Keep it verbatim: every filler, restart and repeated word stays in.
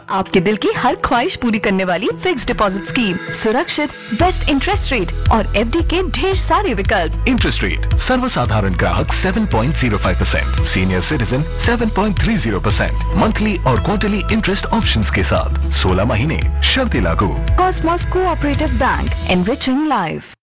आपके दिल की हर ख्वाहिश पूरी करने वाली फिक्स डिपॉजिट स्कीम, सुरक्षित, बेस्ट इंटरेस्ट रेट और एफडी के ढेर सारे विकल्प। इंटरेस्ट रेट सर्वसाधारण ग्राहक सात पॉइंट शून्य पाँच परसेंट, सीनियर सिटीजन सात पॉइंट तीस परसेंट, मंथली और क्वार्टरली इंटरेस्ट ऑप्शंस के साथ सोलह महीने, शर्तें लागू। Cosmos cooperative bank, enriching life.